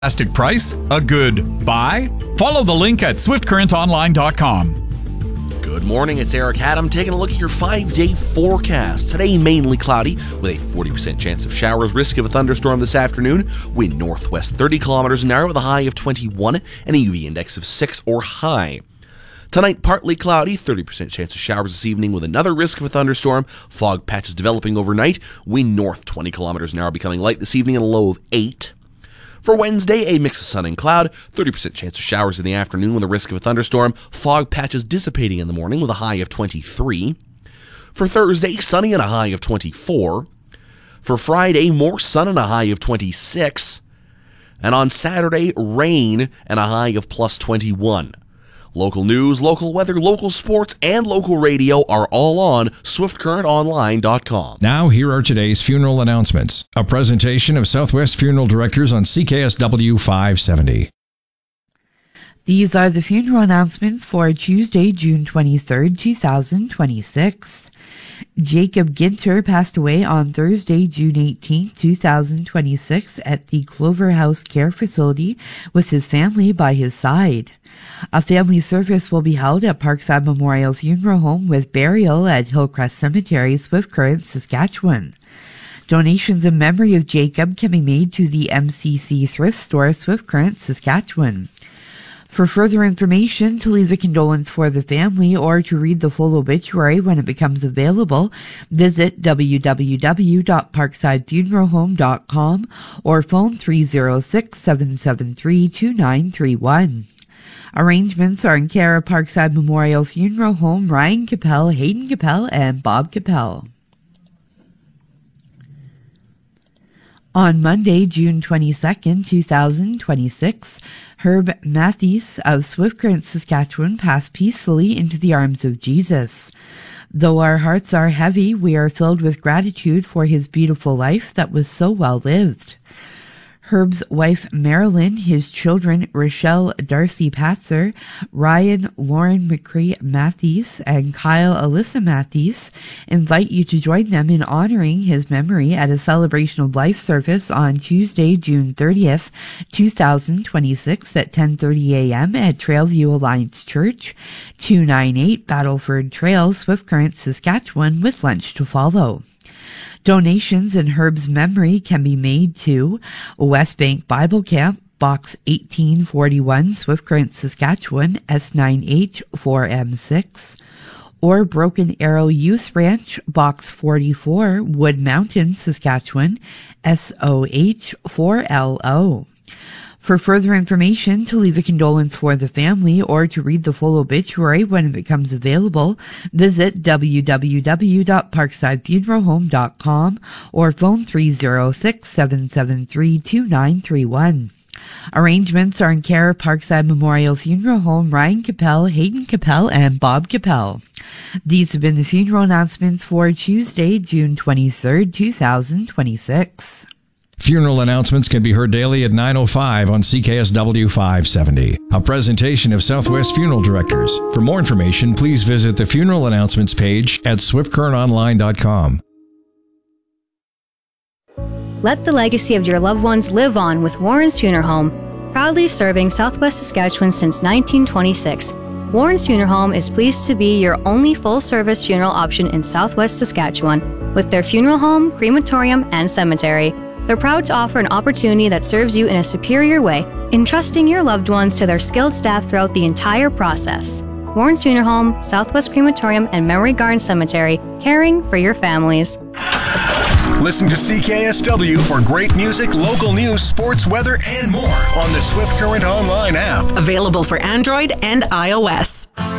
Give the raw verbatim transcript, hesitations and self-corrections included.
Fantastic price? A good buy? Follow the link at swift current online dot com. Good morning, it's Eric Adam taking a look at your five-day forecast. Today, mainly cloudy with a forty percent chance of showers, risk of a thunderstorm this afternoon. Wind northwest thirty kilometers an hour with a high of twenty-one and a U V index of six or high. Tonight, partly cloudy, thirty percent chance of showers this evening with another risk of a thunderstorm. Fog patches developing overnight. Wind north twenty kilometers an hour becoming light this evening and a low of eight. For Wednesday, a mix of sun and cloud, thirty percent chance of showers in the afternoon with a risk of a thunderstorm. Fog patches dissipating in the morning with a high of twenty-three. For Thursday, sunny and a high of twenty-four. For Friday, more sun and a high of twenty-six. And on Saturday, rain and a high of plus twenty-one. Local news, local weather, local sports, and local radio are all on swift current online dot com. Now, here are today's funeral announcements. A presentation of Southwest Funeral Directors on C K S W five seventy. These are the funeral announcements for Tuesday, June twenty-third, two thousand twenty-six. Jacob Ginter passed away on Thursday, June eighteenth, two thousand twenty-six at the Clover House Care Facility with his family by his side. A family service will be held at Parkside Memorial Funeral Home with burial at Hillcrest Cemetery, Swift Current, Saskatchewan. Donations in memory of Jacob can be made to the M C C Thrift Store, Swift Current, Saskatchewan. For further information, to leave a condolence for the family, or to read the full obituary when it becomes available, visit w w w dot parkside funeral home dot com or phone three oh six, seven seven three, two nine three one. Arrangements are in care of Parkside Memorial Funeral Home, Ryan Capel, Hayden Capel, and Bob Capel. On Monday, June twenty-second, two thousand twenty-six, Herb Mathies of Swift Current, Saskatchewan passed peacefully into the arms of Jesus. Though our hearts are heavy, we are filled with gratitude for his beautiful life that was so well lived. Herb's wife Marilyn, his children Rochelle Darcy Patzer, Ryan Lauren McCree Mathies, and Kyle Alyssa Mathies invite you to join them in honoring his memory at a celebration of life service on Tuesday, June thirtieth, two thousand twenty-six at ten thirty a.m. at Trailview Alliance Church, two ninety-eight Battleford Trail, Swift Current, Saskatchewan, with lunch to follow. Donations in Herb's memory can be made to West Bank Bible Camp, Box eighteen forty-one, Swift Current, Saskatchewan, S nine H four M six, or Broken Arrow Youth Ranch, Box forty-four, Wood Mountain, Saskatchewan, S O H four L O. For further information, to leave a condolence for the family, or to read the full obituary when it becomes available, visit w w w dot parkside funeral home dot com or phone three oh six, seven seven three, two nine three one. Arrangements are in care of Parkside Memorial Funeral Home, Ryan Capel, Hayden Capel, and Bob Capel. These have been the funeral announcements for Tuesday, June twenty-third, two thousand twenty-six. Funeral announcements can be heard daily at nine oh five on C K S W five seventy. A presentation of Southwest Funeral Directors. For more information, please visit the funeral announcements page at swift current online dot com. Let the legacy of your loved ones live on with Warren's Funeral Home, proudly serving Southwest Saskatchewan since nineteen twenty-six. Warren's Funeral Home is pleased to be your only full-service funeral option in Southwest Saskatchewan, with their funeral home, crematorium, and cemetery. They're proud to offer an opportunity that serves you in a superior way, entrusting your loved ones to their skilled staff throughout the entire process. Warren's Funeral Home, Southwest Crematorium, and Memory Garden Cemetery, caring for your families. Listen to C K S W for great music, local news, sports, weather, and more on the Swift Current Online app. Available for Android and iOS.